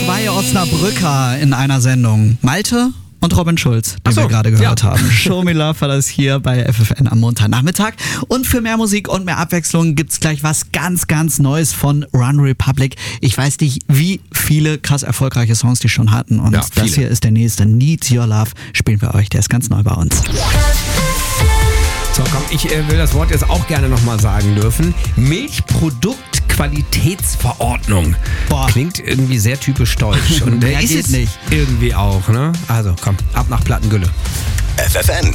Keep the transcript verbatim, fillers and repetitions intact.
Zwei Osnabrücker in einer Sendung. Malte und Robin Schulz, den so, wir gerade gehört ja. haben. Show Me Love war das hier bei F F N am Montagnachmittag. Und für mehr Musik und mehr Abwechslung gibt's gleich was ganz, ganz Neues von Run Republic. Ich weiß nicht, wie viele krass erfolgreiche Songs die schon hatten. Und Ja, das viele. hier ist der nächste. Needs Your Love spielen wir euch. Der ist ganz neu bei uns. So, komm, ich äh, will das Wort jetzt auch gerne nochmal sagen dürfen. Milchproduktqualitätsverordnung. Boah. Klingt irgendwie sehr typisch deutsch. Und Mehr äh, ist geht es nicht. irgendwie auch, ne? Also komm, ab nach Plattengülle. F F N